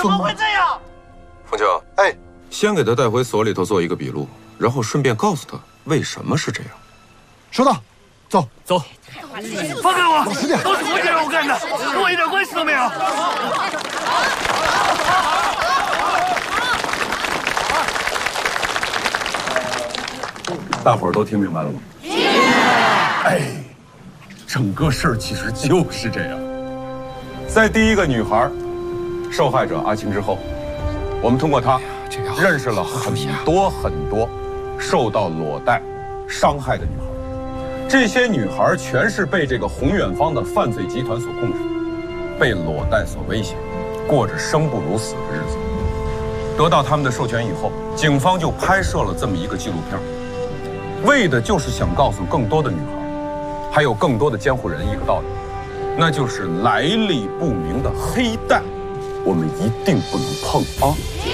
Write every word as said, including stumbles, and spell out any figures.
怎么会这样？ 凤秋，哎，先给他带回所里头做一个笔录，然后顺便告诉他为什么是这样。 收到，走走。放开我！都是福建让我干的，跟我一点关系都没有。 大伙儿都听明白了吗？哎，整个事儿其实就是这样。在第一个女孩受害者阿青之后，我们通过她认识了很多很多受到裸贷伤害的女孩。这些女孩全是被这个宏远方的犯罪集团所控制，被裸贷所威胁，过着生不如死的日子。得到他们的授权以后，警方就拍摄了这么一个纪录片，为的就是想告诉更多的女孩，还有更多的监护人一个道理，那就是来历不明的黑贷，我们一定不能碰啊！